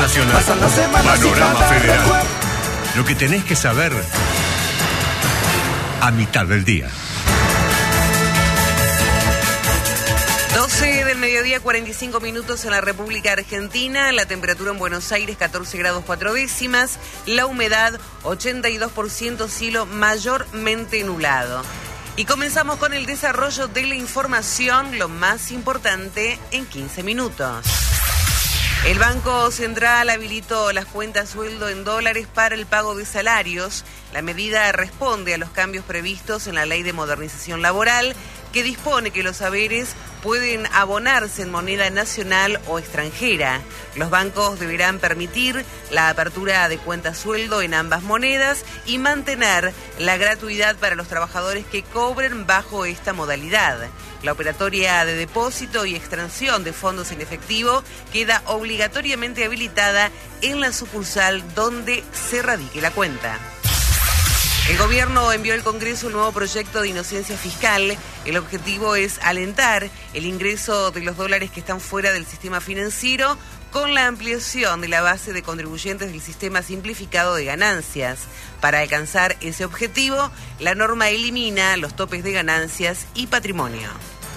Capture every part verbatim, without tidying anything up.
nacional. Panorama federal. Lo que tenés que saber a mitad del día. doce del mediodía, cuarenta y cinco minutos en la República Argentina. La temperatura en Buenos Aires, catorce grados cuatro décimas. La humedad, ochenta y dos por ciento, cielo mayormente nublado. Y comenzamos con el desarrollo de la información, lo más importante en quince minutos. El Banco Central habilitó las cuentas sueldo en dólares para el pago de salarios. La medida responde a los cambios previstos en la Ley de Modernización Laboral, que dispone que los haberes pueden abonarse en moneda nacional o extranjera. Los bancos deberán permitir la apertura de cuentas sueldo en ambas monedas y mantener la gratuidad para los trabajadores que cobren bajo esta modalidad. La operatoria de depósito y extracción de fondos en efectivo queda obligatoriamente habilitada en la sucursal donde se radique la cuenta. El gobierno envió al Congreso un nuevo proyecto de inocencia fiscal. El objetivo es alentar el ingreso de los dólares que están fuera del sistema financiero con la ampliación de la base de contribuyentes del sistema simplificado de ganancias. Para alcanzar ese objetivo, la norma elimina los topes de ganancias y patrimonio.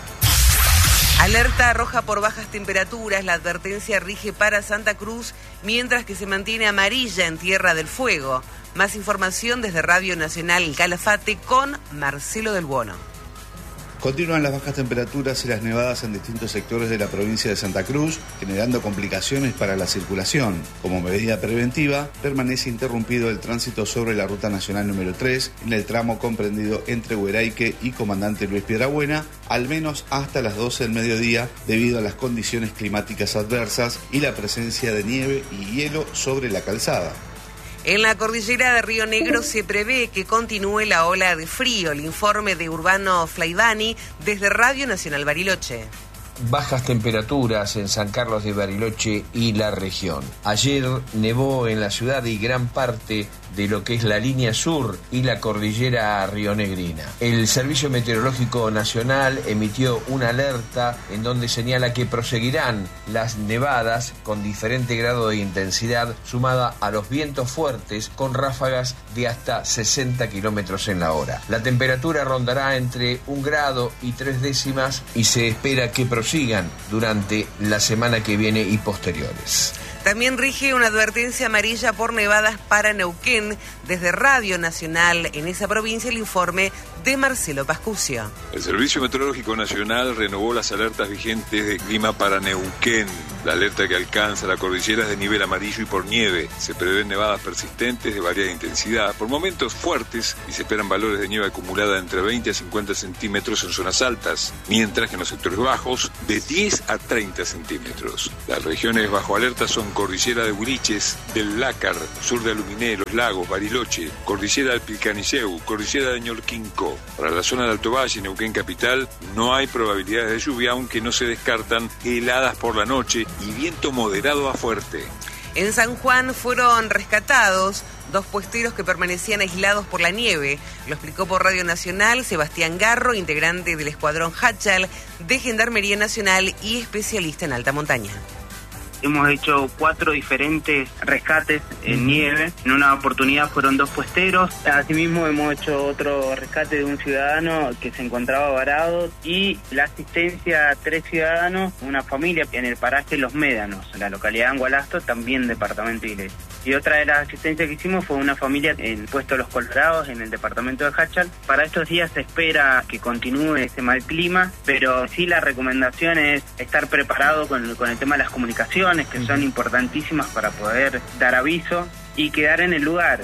Alerta roja por bajas temperaturas. La advertencia rige para Santa Cruz, mientras que se mantiene amarilla en Tierra del Fuego. Más información desde Radio Nacional El Calafate con Marcelo del Buono. Continúan las bajas temperaturas y las nevadas en distintos sectores de la provincia de Santa Cruz, generando complicaciones para la circulación. Como medida preventiva, permanece interrumpido el tránsito sobre la Ruta Nacional número tres en el tramo comprendido entre Hueraique y Comandante Luis Piedrabuena, al menos hasta las doce del mediodía, debido a las condiciones climáticas adversas y la presencia de nieve y hielo sobre la calzada. En la cordillera de Río Negro se prevé que continúe la ola de frío. El informe de Urbano Flaidani desde Radio Nacional Bariloche. Bajas temperaturas en San Carlos de Bariloche y la región. Ayer nevó en la ciudad y gran parte de lo que es la línea sur y la cordillera rionegrina. El Servicio Meteorológico Nacional emitió una alerta en donde señala que proseguirán las nevadas con diferente grado de intensidad, sumada a los vientos fuertes con ráfagas de hasta sesenta kilómetros en la hora. La temperatura rondará entre un grado y tres décimas y se espera que prosigan durante la semana que viene y posteriores. También rige una advertencia amarilla por nevadas para Neuquén. Desde Radio Nacional en esa provincia, el informe de Marcelo Pascucio. El Servicio Meteorológico Nacional renovó las alertas vigentes de clima para Neuquén. La alerta que alcanza la cordillera es de nivel amarillo y por nieve. Se prevén nevadas persistentes de variada intensidad, por momentos fuertes, y se esperan valores de nieve acumulada entre veinte a cincuenta centímetros en zonas altas, mientras que en los sectores bajos de diez a treinta centímetros. Las regiones bajo alerta son Cordillera de Huiliches, del Lácar, sur de Aluminé, Los Lagos, Bariloche, Cordillera del Pilcaniceu, Cordillera de Ñorquinco. Para la zona de Alto Valle y Neuquén Capital no hay probabilidades de lluvia, aunque no se descartan heladas por la noche y viento moderado a fuerte. En San Juan fueron rescatados dos puesteros que permanecían aislados por la nieve. Lo explicó por Radio Nacional Sebastián Garro, integrante del Escuadrón Hachal de Gendarmería Nacional y especialista en alta montaña. Hemos hecho cuatro diferentes rescates en nieve. En una oportunidad fueron dos puesteros. Asimismo hemos hecho otro rescate de un ciudadano que se encontraba varado y la asistencia a tres ciudadanos, una familia en el paraje Los Médanos, en la localidad de Angualasto, también departamento de Iglesia. Y otra de las asistencias que hicimos fue una familia en Puesto Los Colorados, en el departamento de Hachal. Para estos días se espera que continúe ese mal clima, pero sí la recomendación es estar preparado con, con el tema de las comunicaciones, que son importantísimas para poder dar aviso y quedar en el lugar.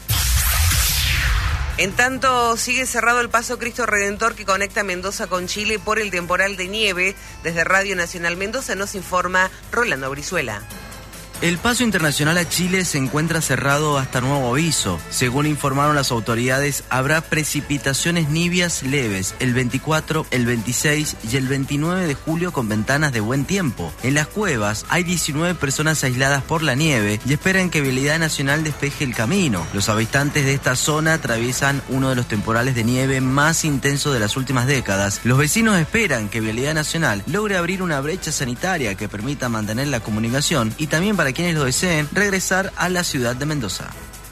En tanto, sigue cerrado el paso Cristo Redentor que conecta Mendoza con Chile por el temporal de nieve. Desde Radio Nacional Mendoza nos informa Rolando Brizuela. El paso internacional a Chile se encuentra cerrado hasta nuevo aviso. Según informaron las autoridades, habrá precipitaciones nivias leves el veinticuatro, el veintiséis y el veintinueve de julio con ventanas de buen tiempo. En las cuevas hay diecinueve personas aisladas por la nieve y esperan que Vialidad Nacional despeje el camino. Los habitantes de esta zona atraviesan uno de los temporales de nieve más intensos de las últimas décadas. Los vecinos esperan que Vialidad Nacional logre abrir una brecha sanitaria que permita mantener la comunicación y también para quienes lo deseen regresar a la ciudad de Mendoza.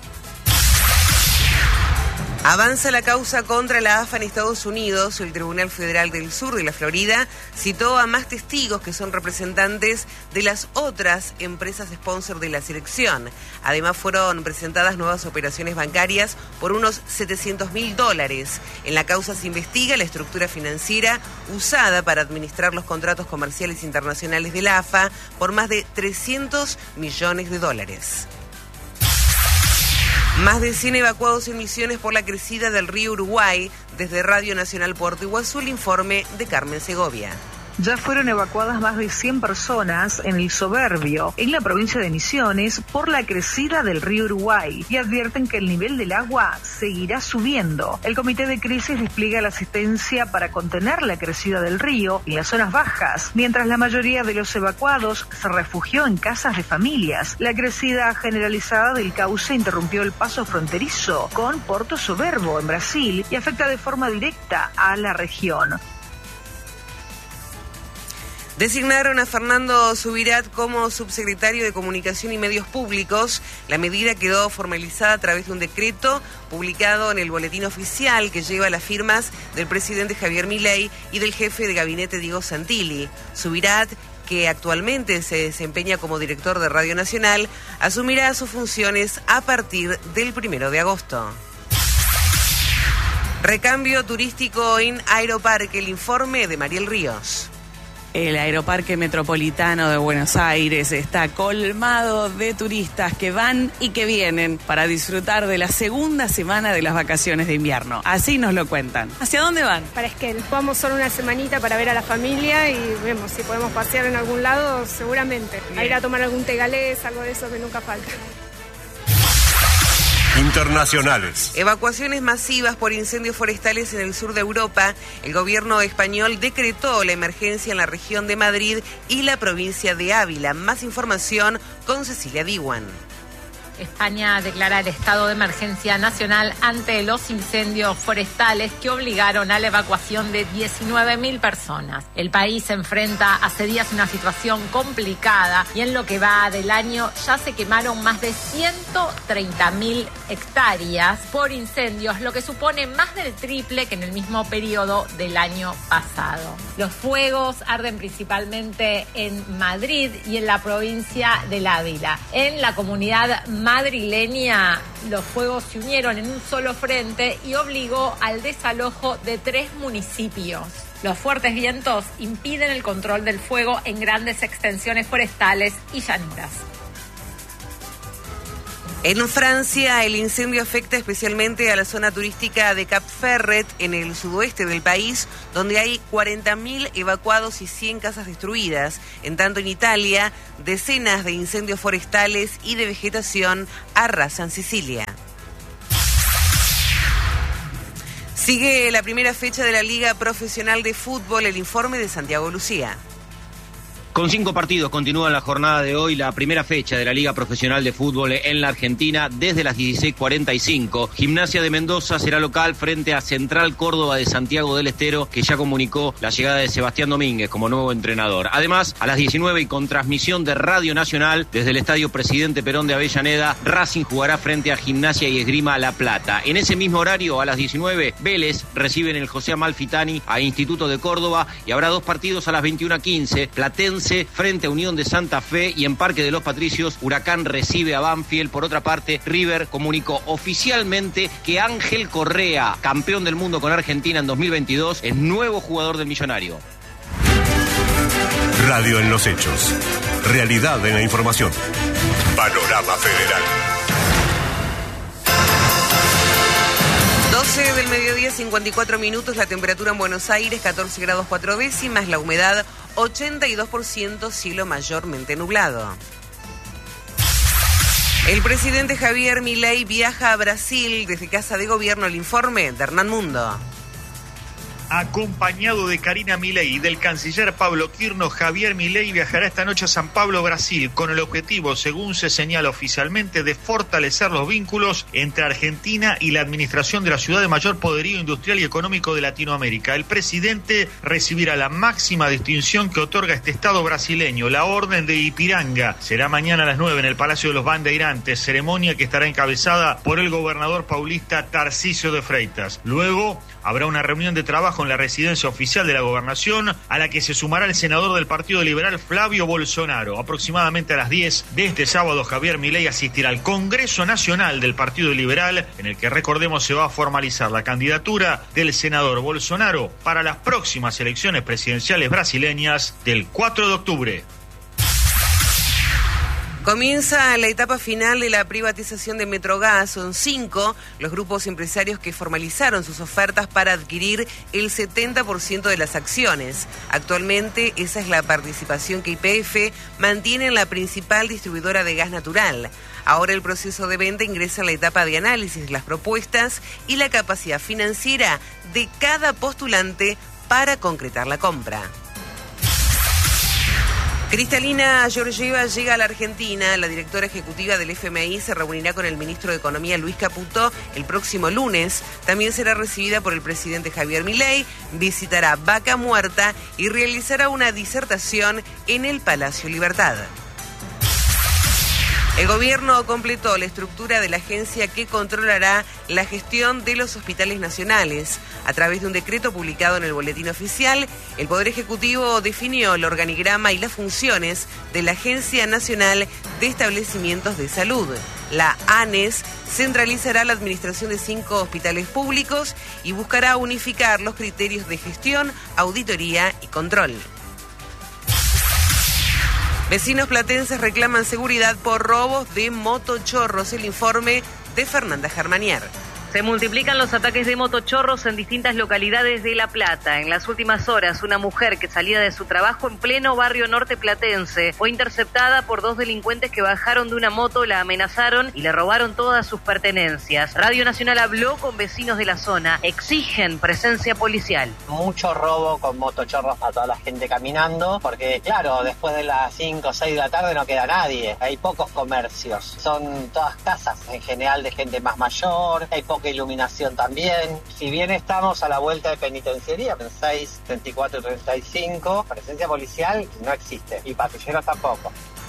Avanza la causa contra la A F A en Estados Unidos. El Tribunal Federal del Sur de la Florida citó a más testigos que son representantes de las otras empresas sponsor de la selección. Además, fueron presentadas nuevas operaciones bancarias por unos setecientos mil dólares. En la causa se investiga la estructura financiera usada para administrar los contratos comerciales internacionales de la A F A por más de trescientos millones de dólares. Más de cien evacuados en Misiones por la crecida del río Uruguay. Desde Radio Nacional Puerto Iguazú, el informe de Carmen Segovia. Ya fueron evacuadas más de cien personas en el Soberbio, en la provincia de Misiones, por la crecida del río Uruguay, y advierten que el nivel del agua seguirá subiendo. El Comité de Crisis despliega la asistencia para contener la crecida del río en las zonas bajas, mientras la mayoría de los evacuados se refugió en casas de familias. La crecida generalizada del cauce interrumpió el paso fronterizo con Porto Soberbo, en Brasil, y afecta de forma directa a la región. Designaron a Fernando Subirat como subsecretario de Comunicación y Medios Públicos. La medida quedó formalizada a través de un decreto publicado en el Boletín Oficial que lleva las firmas del presidente Javier Milei y del jefe de gabinete Diego Santilli. Subirat, que actualmente se desempeña como director de Radio Nacional, asumirá sus funciones a partir del primero de agosto. Recambio turístico en Aeroparque, el informe de Mariel Ríos. El Aeroparque Metropolitano de Buenos Aires está colmado de turistas que van y que vienen para disfrutar de la segunda semana de las vacaciones de invierno. Así nos lo cuentan. ¿Hacia dónde van? Para Esquel. Vamos solo una semanita para ver a la familia y vemos si podemos pasear en algún lado, seguramente. Bien. A ir a tomar algún tegalés, algo de eso que nunca falta. Internacionales. Evacuaciones masivas por incendios forestales en el sur de Europa. El gobierno español decretó la emergencia en la región de Madrid y la provincia de Ávila. Más información con Cecilia Diwan. España declara el estado de emergencia nacional ante los incendios forestales que obligaron a la evacuación de diecinueve mil personas. El país se enfrenta hace días una situación complicada y en lo que va del año ya se quemaron más de ciento treinta mil hectáreas por incendios, lo que supone más del triple que en el mismo periodo del año pasado. Los fuegos arden principalmente en Madrid y en la provincia del Ávila. En la comunidad madrileña, los fuegos se unieron en un solo frente y obligó al desalojo de tres municipios. Los fuertes vientos impiden el control del fuego en grandes extensiones forestales y llanuras. En Francia, el incendio afecta especialmente a la zona turística de Cap Ferret, en el sudoeste del país, donde hay cuarenta mil evacuados y cien casas destruidas. En tanto, en Italia, decenas de incendios forestales y de vegetación arrasan Sicilia. Sigue la primera fecha de la Liga Profesional de Fútbol, el informe de Santiago Lucía. Con cinco partidos continúa en la jornada de hoy la primera fecha de la Liga Profesional de Fútbol en la Argentina desde las dieciséis cuarenta y cinco. Gimnasia de Mendoza será local frente a Central Córdoba de Santiago del Estero, que ya comunicó la llegada de Sebastián Domínguez como nuevo entrenador. Además, a las diecinueve y con transmisión de Radio Nacional desde el Estadio Presidente Perón de Avellaneda, Racing jugará frente a Gimnasia y Esgrima La Plata. En ese mismo horario, a las diecinueve, Vélez recibe en el José Amalfitani a Instituto de Córdoba y habrá dos partidos a las veintiuna quince. Platense frente a Unión de Santa Fe y en Parque de los Patricios, Huracán recibe a Banfield. Por otra parte, River comunicó oficialmente que Ángel Correa, campeón del mundo con Argentina en dos mil veintidós, es nuevo jugador del Millonario. Radio en los hechos. Realidad en la información. Panorama Federal. doce del mediodía, cincuenta y cuatro minutos, la temperatura en Buenos Aires, catorce grados cuatro décimas, la humedad ochenta y dos por ciento, cielo mayormente nublado. El presidente Javier Milei viaja a Brasil desde Casa de Gobierno, el informe de Hernán Mundo. Acompañado de Karina Milei y del canciller Pablo Quirno, Javier Milei viajará esta noche a San Pablo, Brasil, con el objetivo, según se señala oficialmente, de fortalecer los vínculos entre Argentina y la administración de la ciudad de mayor poderío industrial y económico de Latinoamérica. El presidente recibirá la máxima distinción que otorga este estado brasileño, la Orden de Ipiranga. Será mañana a las nueve en el Palacio de los Bandeirantes, ceremonia que estará encabezada por el gobernador paulista Tarcísio de Freitas. Luego habrá una reunión de trabajo en la residencia oficial de la gobernación, a la que se sumará el senador del Partido Liberal Flavio Bolsonaro. Aproximadamente a las diez de este sábado, Javier Milei asistirá al Congreso Nacional del Partido Liberal, en el que, recordemos, se va a formalizar la candidatura del senador Bolsonaro para las próximas elecciones presidenciales brasileñas del cuatro de octubre. Comienza la etapa final de la privatización de Metrogas. Son cinco los grupos empresarios que formalizaron sus ofertas para adquirir el setenta por ciento de las acciones. Actualmente esa es la participación que Y P F mantiene en la principal distribuidora de gas natural. Ahora el proceso de venta ingresa en la etapa de análisis de las propuestas y la capacidad financiera de cada postulante para concretar la compra. Cristalina Georgieva llega a la Argentina. La directora ejecutiva del F M I se reunirá con el ministro de Economía, Luis Caputo, el próximo lunes. También será recibida por el presidente Javier Milei, visitará Vaca Muerta y realizará una disertación en el Palacio Libertad. El gobierno completó la estructura de la agencia que controlará la gestión de los hospitales nacionales. A través de un decreto publicado en el Boletín Oficial, el Poder Ejecutivo definió el organigrama y las funciones de la Agencia Nacional de Establecimientos de Salud. La ANES centralizará la administración de cinco hospitales públicos y buscará unificar los criterios de gestión, auditoría y control. Vecinos platenses reclaman seguridad por robos de motochorros. El informe de Fernanda Germanier. Se multiplican los ataques de motochorros en distintas localidades de La Plata. En las últimas horas, una mujer que salía de su trabajo en pleno barrio norte platense fue interceptada por dos delincuentes que bajaron de una moto, la amenazaron y le robaron todas sus pertenencias. Radio Nacional habló con vecinos de la zona. Exigen presencia policial. Mucho robo con motochorros a toda la gente caminando, porque claro, después de las cinco o seis de la tarde no queda nadie. Hay pocos comercios. Son todas casas en general de gente más mayor. Hay pocos iluminación también. Si bien estamos a la vuelta de penitenciaría, en seis, treinta y cuatro y treinta y cinco, presencia policial no existe y patrulleros tampoco.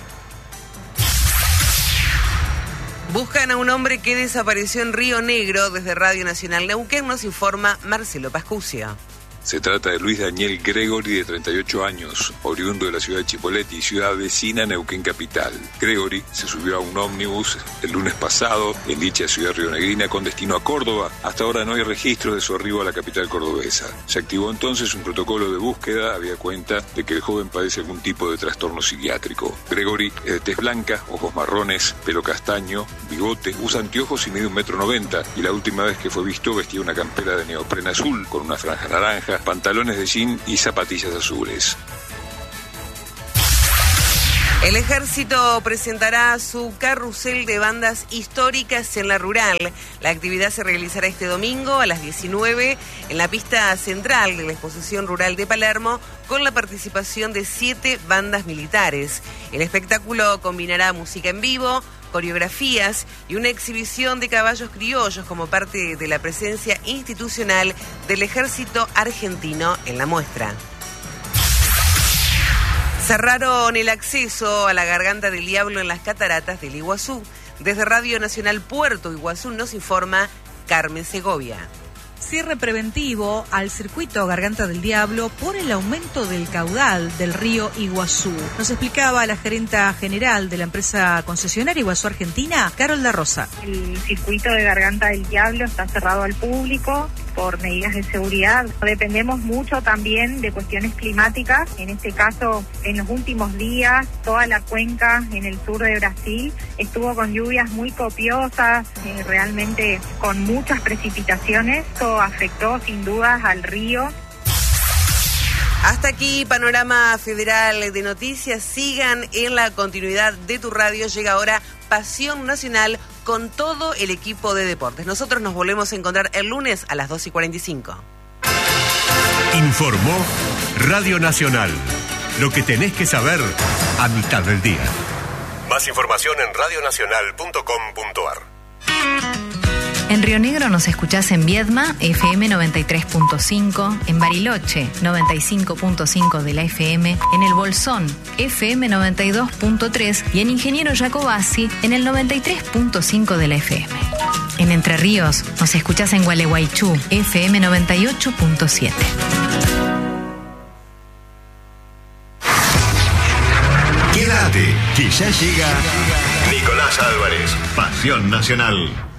Buscan a un hombre que desapareció en Río Negro. Desde Radio Nacional Neuquén nos informa Marcelo Pascucio. Se trata de Luis Daniel Gregory, de treinta y ocho años, oriundo de la ciudad de Chipoleti, ciudad vecina Neuquén capital. Gregory se subió a un ómnibus el lunes pasado en dicha ciudad rionegrina con destino a Córdoba. Hasta ahora no hay registro de su arribo a la capital cordobesa. Se activó entonces un protocolo de búsqueda, había cuenta de que el joven padece algún tipo de trastorno psiquiátrico. Gregory es de tez blanca, ojos marrones, pelo castaño, bigote, usa anteojos y mide un metro noventa, y la última vez que fue visto vestía una campera de neopreno azul con una franja naranja, pantalones de jean y zapatillas azules. El Ejército presentará su carrusel de bandas históricas en la rural. La actividad se realizará este domingo a las diecinueve en la pista central de la exposición rural de Palermo, con la participación de siete bandas militares. El espectáculo combinará música en vivo, coreografías y una exhibición de caballos criollos como parte de la presencia institucional del Ejército Argentino en la muestra. Cerraron el acceso a la Garganta del Diablo en las cataratas del Iguazú. Desde Radio Nacional Puerto Iguazú nos informa Carmen Segovia. Cierre preventivo al circuito Garganta del Diablo por el aumento del caudal del río Iguazú. Nos explicaba la gerenta general de la empresa concesionaria Iguazú Argentina, Carol da Rosa. El circuito de Garganta del Diablo está cerrado al público por medidas de seguridad. Dependemos mucho también de cuestiones climáticas. En este caso, en los últimos días, toda la cuenca en el sur de Brasil estuvo con lluvias muy copiosas, eh, realmente con muchas precipitaciones. Esto afectó sin dudas al río. Hasta aquí, Panorama Federal de Noticias. Sigan en la continuidad de tu radio. Llega ahora Pasión Nacional con todo el equipo de deportes. Nosotros nos volvemos a encontrar el lunes a las dos y cuarenta y cinco. Informó Radio Nacional. Lo que tenés que saber a mitad del día. Más información en radio nacional punto com punto a r. En Río Negro nos escuchás en Viedma, F M noventa y tres punto cinco, en Bariloche, noventa y cinco punto cinco de la F M, en El Bolsón, F M noventa y dos punto tres y en Ingeniero Jacobasi, en el noventa y tres punto cinco de la F M. En Entre Ríos nos escuchás en Gualeguaychú, F M noventa y ocho punto siete. Quédate, que ya llega Nicolás Álvarez, Pasión Nacional.